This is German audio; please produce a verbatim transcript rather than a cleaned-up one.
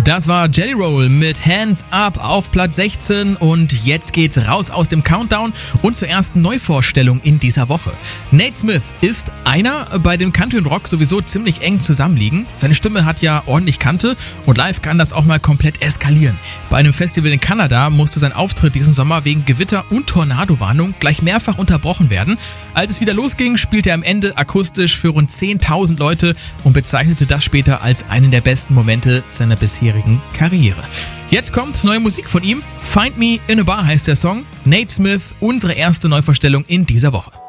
Das war Jelly Roll mit Hands Up auf Platz sechzehn und jetzt geht's raus aus dem Countdown und zur ersten Neuvorstellung in dieser Woche. Nate Smith ist einer, bei dem Country und Rock sowieso ziemlich eng zusammenliegen. Seine Stimme hat ja ordentlich Kante und live kann das auch mal komplett eskalieren. Bei einem Festival in Kanada musste sein Auftritt diesen Sommer wegen Gewitter und Tornadowarnung gleich mehrfach unterbrochen werden. Als es wieder losging, spielte er am Ende akustisch für rund zehntausend Leute und bezeichnete das später als einen der besten Momente seiner bisherigen Karriere. Jetzt kommt neue Musik von ihm. Find Me in a Bar heißt der Song. Nate Smith, unsere erste Neuvorstellung in dieser Woche.